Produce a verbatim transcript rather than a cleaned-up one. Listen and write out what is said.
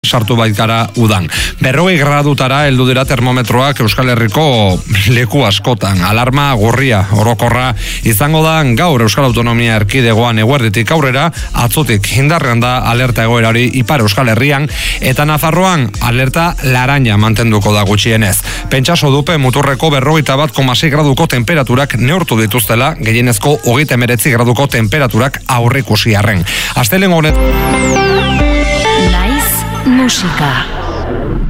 sartu baikara udan. Berrogei gradutara heldu dira termometroak Euskal Herriko leku askotan. Alarma gorria orokorra izango da gaur Euskal Autonomia Erkidegoan eguerditik aurrera, atzotik indarrean da alerta egoerari Ipar Euskal Herrian, eta Nafarroan alerta laranja mantenduko da gutxienez. Pentsaso dupe muturreko berrogeita bat koma sei graduko temperaturak neurtu dituztela, gehienezko hogeita hemeretzi graduko temperaturak aurreikusi arren. Astelehen honet Musika.